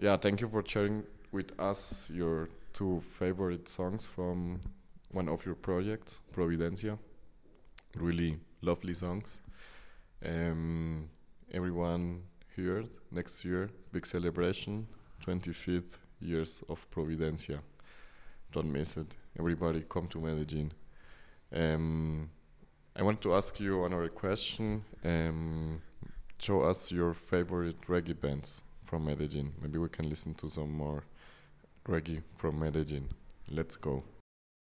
Yeah, thank you for sharing with us your two favorite songs from one of your projects, Providencia. Really lovely songs. Um, Everyone here next year, big celebration, 25th years of Providencia. Don't miss it. Everybody come to Medellin. Um, I want to ask you another question. Show us your favorite reggae bands from Medellin. Maybe we can listen to some more reggae from Medellin. Let's go.